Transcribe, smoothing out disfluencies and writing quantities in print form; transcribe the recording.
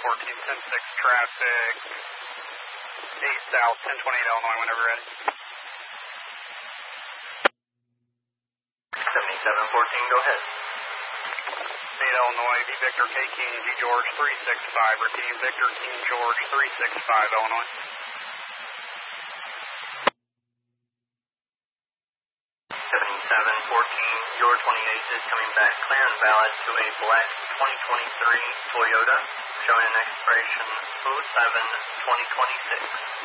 10-6 traffic, 8 south, 1028 Illinois, whenever ready. 7714, go ahead. 8 Illinois, V Victor K King G George 365, repeating Victor King George 365 Illinois. 7714, your 28 is coming back clear and valid to a black 2023 Toyota, showing an expiration 07-2026.